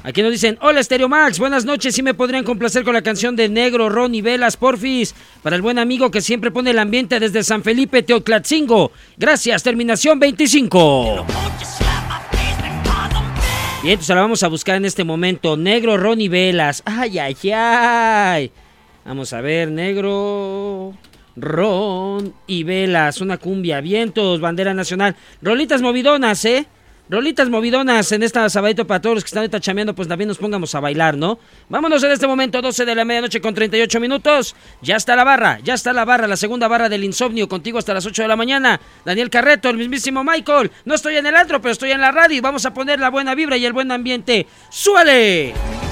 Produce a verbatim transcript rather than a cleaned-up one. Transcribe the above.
Aquí nos dicen, hola Stereo Max, buenas noches, ¿sí me podrían complacer con la canción de Negro, Ron y Velas, porfis? Para el buen amigo que siempre pone el ambiente desde San Felipe, Teoclatzingo. Gracias, terminación veinticinco. Y entonces la vamos a buscar en este momento, Negro, Ron y Velas. Ay, ay, ay. Vamos a ver, Negro, Ron y Velas, una cumbia, vientos, bandera nacional. Rolitas movidonas, ¿eh? Rolitas movidonas en esta sabadito para todos los que están ahorita chameando, pues también nos pongamos a bailar, ¿no? Vámonos en este momento, doce de la medianoche con treinta y ocho minutos. Ya está la barra, ya está la barra, la segunda barra del insomnio, contigo hasta las ocho de la mañana. Daniel Carreto, el mismísimo Michael. No estoy en el antro, pero estoy en la radio y vamos a poner la buena vibra y el buen ambiente. ¡Súbale!